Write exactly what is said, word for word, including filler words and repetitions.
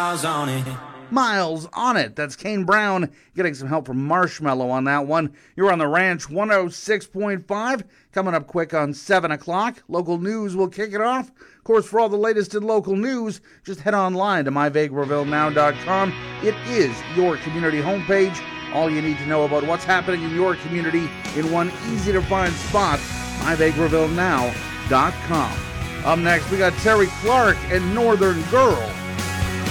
miles on it. Miles on it. That's Kane Brown getting some help from Marshmallow on that one. You're on the Ranch one oh six point five. Coming up quick on seven o'clock. Local news will kick it off. Of course, for all the latest in local news, just head online to my vegreville now dot com. It is your community homepage. All you need to know about what's happening in your community in one easy-to-find spot, my vegreville now dot com. Up next, we got Terry Clark and Northern Girl.